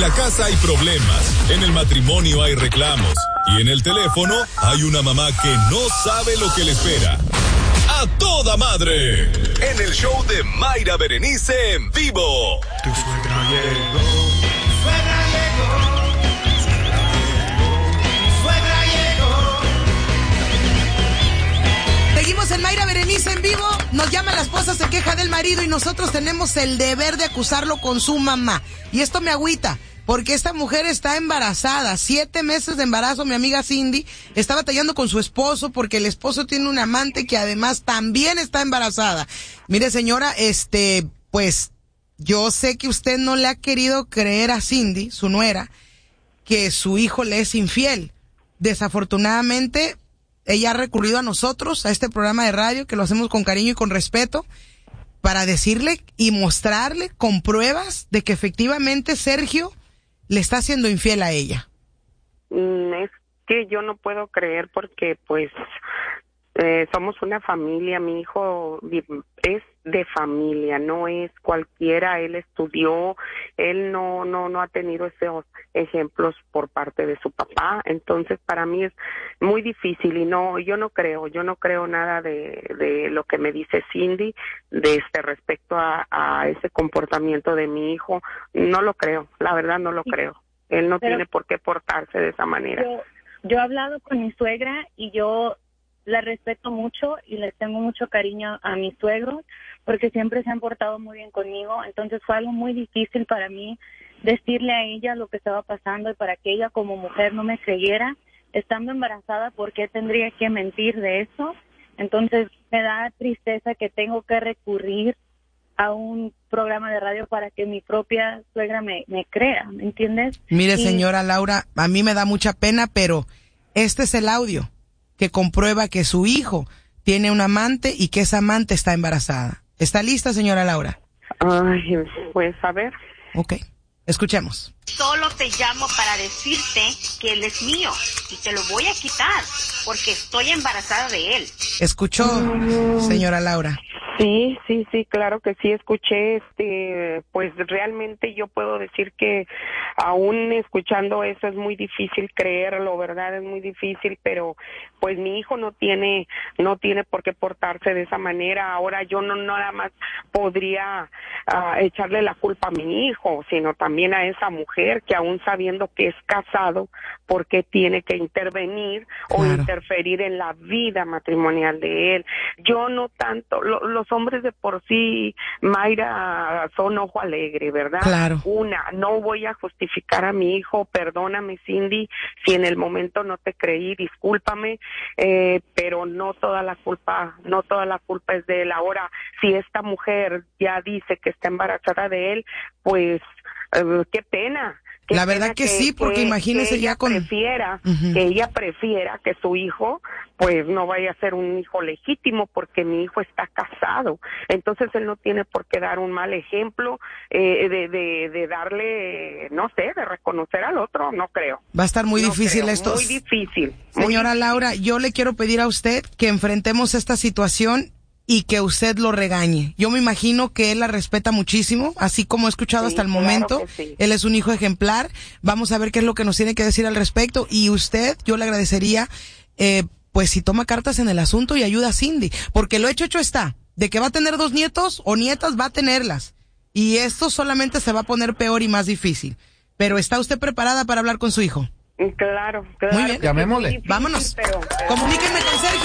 la casa hay problemas, en el matrimonio hay reclamos y en el teléfono hay una mamá que no sabe lo que le espera. ¡A toda madre! En el show de Mayra Berenice en vivo. Tu suegra llegó. Suegra llegó. Suegra llegó. Seguimos en Mayra Berenice en vivo. Nos llama la esposa, se queja del marido y nosotros tenemos el deber de acusarlo con su mamá. Y esto me agüita, porque esta mujer está embarazada, 7 meses de embarazo. Mi amiga Cindy está batallando con su esposo porque el esposo tiene un amante que además también está embarazada. Mire, señora, pues yo sé que usted no le ha querido creer a Cindy, su nuera, que su hijo le es infiel. Desafortunadamente, ella ha recurrido a nosotros, a este programa de radio, que lo hacemos con cariño y con respeto, para decirle y mostrarle con pruebas de que efectivamente Sergio le está siendo infiel a ella. Es que yo no puedo creer porque pues somos una familia, mi hijo es de familia, no es cualquiera, él estudió, él no ha tenido esos ejemplos por parte de su papá, entonces para mí es muy difícil y yo no creo nada de lo que me dice Cindy respecto a ese comportamiento de mi hijo, no lo creo, la verdad no lo creo, él no tiene por qué portarse de esa manera. Yo he hablado con mi suegra y yo la respeto mucho y les tengo mucho cariño a mis suegros porque siempre se han portado muy bien conmigo, entonces fue algo muy difícil para mí decirle a ella lo que estaba pasando y para que ella como mujer no me creyera, estando embarazada, ¿por qué tendría que mentir de eso? Entonces me da tristeza que tengo que recurrir a un programa de radio para que mi propia suegra me crea, ¿me entiendes? Mire, señora Laura, a mí me da mucha pena, pero este es el audio que comprueba que su hijo tiene un amante y que esa amante está embarazada. ¿Está lista, señora Laura? Ay, pues a ver. Ok, escuchemos. Solo te llamo para decirte que él es mío y te lo voy a quitar porque estoy embarazada de él. ¿Escuchó, señora Laura? Sí, claro que sí, escuché, pues realmente yo puedo decir que aún escuchando eso es muy difícil creerlo, ¿verdad? Es muy difícil, pero pues mi hijo no tiene por qué portarse de esa manera. Ahora yo no nada más podría echarle la culpa a mi hijo, sino también a esa mujer que aún sabiendo que es casado, ¿por qué tiene que intervenir o interferir en la vida matrimonial de él? Yo no tanto, los hombres de por sí, Mayra, son ojo alegre, ¿verdad? Claro. No voy a justificar a mi hijo, perdóname Cindy, si en el momento no te creí, discúlpame, pero no toda la culpa es de él. Ahora, si esta mujer ya dice que está embarazada de él, pues qué pena. La verdad que sí, porque imagínese ya con... Que ella prefiera que su hijo, pues, no vaya a ser un hijo legítimo porque mi hijo está casado. Entonces él no tiene por qué dar un mal ejemplo de darle, no sé, de reconocer al otro, no creo. Va a estar muy difícil esto. Muy difícil. Señora Laura, yo le quiero pedir a usted que enfrentemos esta situación y que usted lo regañe. Yo me imagino que él la respeta muchísimo, así como he escuchado hasta el momento. Claro sí. Él es un hijo ejemplar. Vamos a ver qué es lo que nos tiene que decir al respecto. Y usted, yo le agradecería, pues si toma cartas en el asunto y ayuda a Cindy. Porque lo hecho está. De que va a tener 2 nietos o nietas, va a tenerlas. Y esto solamente se va a poner peor y más difícil. Pero ¿está usted preparada para hablar con su hijo? Claro. Muy bien. Llamémosle. Vámonos. Comuníquenme con Sergio.